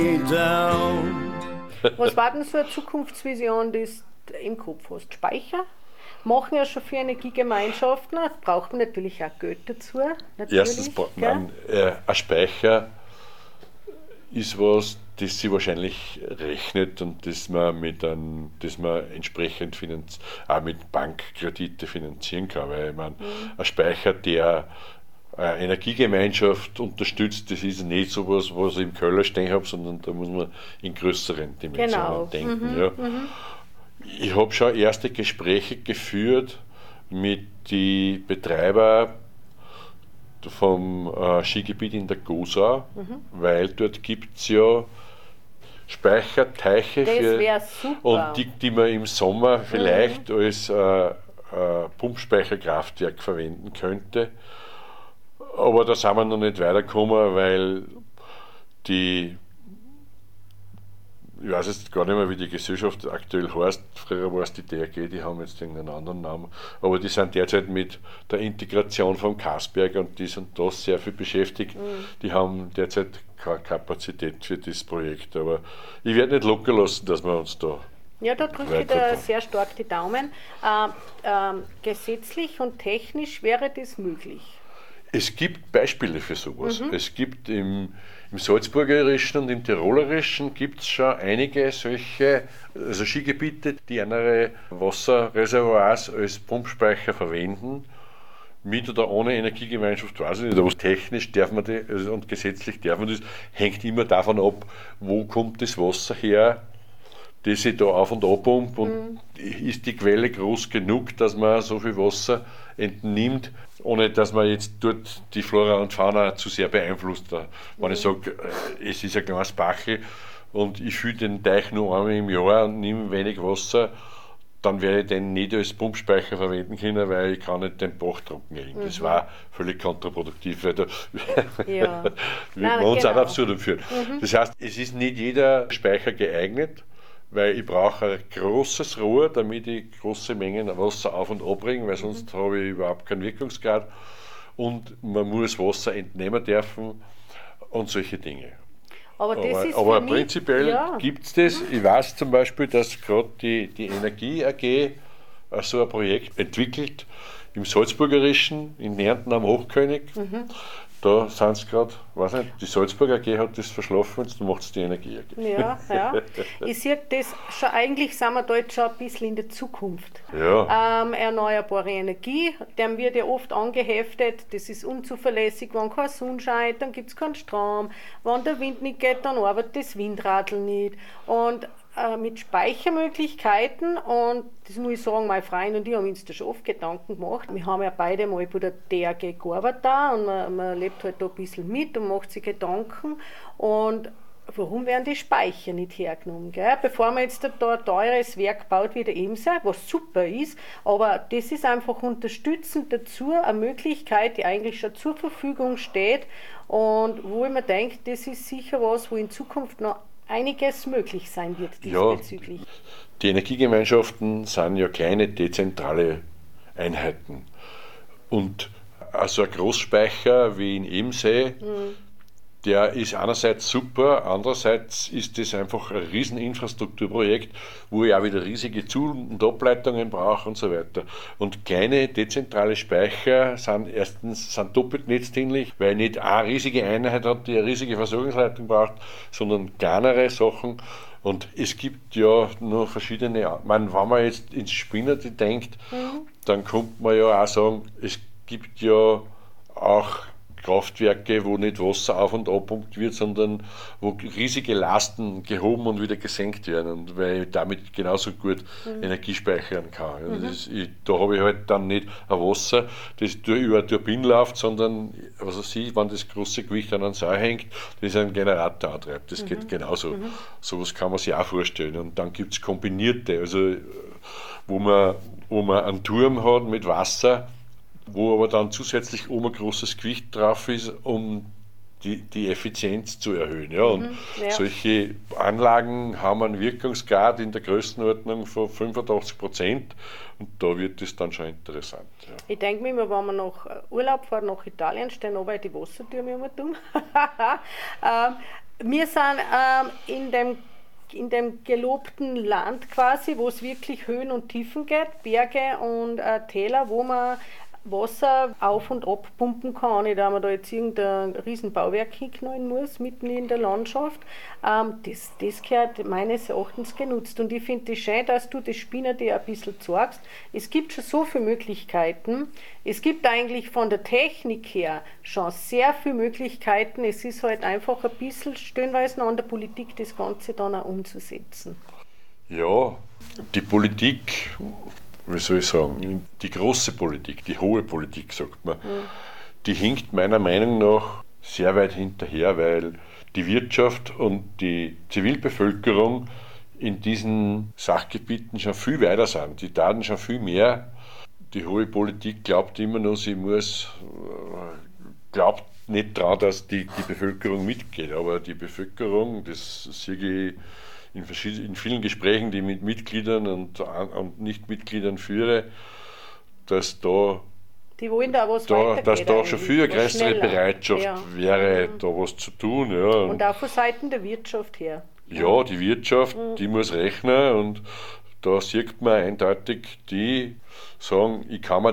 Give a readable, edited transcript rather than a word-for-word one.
Was war denn so eine Zukunftsvision, die du im Kopf hast? Speicher? Machen ja schon für Energiegemeinschaften, braucht man natürlich auch Geld dazu. Erstens braucht man ein Speicher, ist was, das sich wahrscheinlich rechnet und das man entsprechend auch mit Bankkredite finanzieren kann. Weil ein Speicher, der eine Energiegemeinschaft unterstützt, das ist nicht so was ich im Keller stehen habe, sondern da muss man in größeren Dimensionen denken. Ja. Ich habe schon erste Gespräche geführt mit den Betreibern vom Skigebiet in der Gosau, weil dort gibt es ja Speicherteiche und die man im Sommer vielleicht als Pumpspeicherkraftwerk verwenden könnte. Aber da sind wir noch nicht weitergekommen, weil ich weiß jetzt gar nicht mehr, wie die Gesellschaft aktuell heißt. Früher war es die DRG, die haben jetzt irgendeinen anderen Namen. Aber die sind derzeit mit der Integration vom Kasberg und dies und das sehr viel beschäftigt. Die haben derzeit keine Kapazität für das Projekt. Aber ich werde nicht locker lassen, dass wir uns da. Ja, da drücke ich da sehr stark die Daumen. Gesetzlich und technisch wäre das möglich? Es gibt Beispiele für sowas. Es gibt im Salzburgerischen und im Tirolerischen gibt es schon einige solche Skigebiete, die andere Wasserreservoirs als Pumpspeicher verwenden. Mit oder ohne Energiegemeinschaft weiß ich nicht, aber technisch darf man das und gesetzlich darf man das, hängt immer davon ab, wo kommt das Wasser her, das ich da auf und ab pumpe und ist die Quelle groß genug, dass man so viel Wasser entnimmt, ohne dass man jetzt dort die Flora und Fauna zu sehr beeinflusst. Wenn ich sage, es ist ein kleines Bachel und ich fülle den Teich nur einmal im Jahr und nehme wenig Wasser, dann werde ich den nicht als Pumpspeicher verwenden können, weil ich kann nicht den Bach trocken legen. Das war völlig kontraproduktiv, weil da wird man uns auch absurd führen. Das heißt, es ist nicht jeder Speicher geeignet, weil ich brauche ein großes Rohr, damit ich große Mengen Wasser auf- und abbringe, weil sonst habe ich überhaupt keinen Wirkungsgrad. Und man muss Wasser entnehmen dürfen und solche Dinge. Aber prinzipiell gibt es das. Ich weiß zum Beispiel, dass gerade die Energie AG so ein Projekt entwickelt im Salzburgerischen, in Närnten am Hochkönig. Da sind sie gerade, weiß nicht, die Salzburger AG hat das verschlafen, jetzt macht es die Energie AG. Ja. Ich sehe das schon, eigentlich sind wir da jetzt schon ein bisschen in der Zukunft. Ja. Erneuerbare Energie, dem wird ja oft angeheftet, das ist unzuverlässig, wenn kein Sonne scheint, dann gibt es keinen Strom, wenn der Wind nicht geht, dann arbeitet das Windradl nicht. Und mit Speichermöglichkeiten, und das muss ich sagen, meine Freunde und ich haben uns da schon oft Gedanken gemacht. Wir haben ja beide mal bei der DRG gearbeitet und man lebt halt da ein bisschen mit und macht sich Gedanken. Und warum werden die Speicher nicht hergenommen? Gell? Bevor man jetzt da ein teures Werk baut wie der Emser, was super ist, aber das ist einfach unterstützend dazu eine Möglichkeit, die eigentlich schon zur Verfügung steht und wo ich mir denke, das ist sicher was, wo in Zukunft noch einiges möglich sein wird diesbezüglich. Ja, die Energiegemeinschaften sind ja kleine dezentrale Einheiten. Und also ein Großspeicher wie in Ebensee, der ist einerseits super, andererseits ist das einfach ein Rieseninfrastrukturprojekt, wo ich auch wieder riesige Zu- und Ableitungen brauche und so weiter. Und kleine dezentrale Speicher sind doppelt netzdienlich, weil nicht eine riesige Einheit hat, die eine riesige Versorgungsleitung braucht, sondern kleinere Sachen. Und es gibt ja noch verschiedene, wenn man jetzt ins Spinnerte denkt, dann kommt man ja auch sagen, es gibt ja auch Kraftwerke, wo nicht Wasser auf- und abpumpt wird, sondern wo riesige Lasten gehoben und wieder gesenkt werden, und weil ich damit genauso gut Energie speichern kann. Da habe ich halt dann nicht ein Wasser, das über eine Turbine läuft, sondern, was weiß ich, wenn das große Gewicht an einem Seil hängt, das einen Generator antreibt. Das geht genauso. Sowas kann man sich auch vorstellen. Und dann gibt es kombinierte, also wo man einen Turm hat mit Wasser, wo aber dann zusätzlich oben ein großes Gewicht drauf ist, um die Effizienz zu erhöhen. Ja. Und solche Anlagen haben einen Wirkungsgrad in der Größenordnung von 85%, und da wird es dann schon interessant. Ja. Ich denke mir immer, wenn man nach Urlaub fährt, nach Italien, stehen aber die Wassertürme um. Wir sind in dem gelobten Land quasi, wo es wirklich Höhen und Tiefen geht, Berge und Täler, wo man Wasser auf und ab pumpen kann, nicht, dass man da jetzt irgendein Riesenbauwerk hinknallen muss, mitten in der Landschaft. Das gehört meines Erachtens genutzt. Und ich finde es schön, dass du das Spinner dir ein bisschen zeigst. Es gibt schon so viele Möglichkeiten. Es gibt eigentlich von der Technik her schon sehr viele Möglichkeiten. Es ist halt einfach ein bisschen stellenweise an der Politik, das Ganze dann auch umzusetzen. Ja, die Politik, wie soll ich sagen, die große Politik, die hohe Politik, sagt man, die hinkt meiner Meinung nach sehr weit hinterher, weil die Wirtschaft und die Zivilbevölkerung in diesen Sachgebieten schon viel weiter sind. Die taten schon viel mehr. Die hohe Politik glaubt immer noch, glaubt nicht daran, dass die Bevölkerung mitgeht. Aber die Bevölkerung, das sehe ich in vielen Gesprächen, die ich mit Mitgliedern und Nichtmitgliedern führe, dass da, Die wollen da was weitergeht dass da schon viel eine was größere schneller. Bereitschaft wäre, da was zu tun. Ja. Und auch von Seiten der Wirtschaft her. Ja, die Wirtschaft, die muss rechnen und da sieht man eindeutig, die sagen, ich kann mir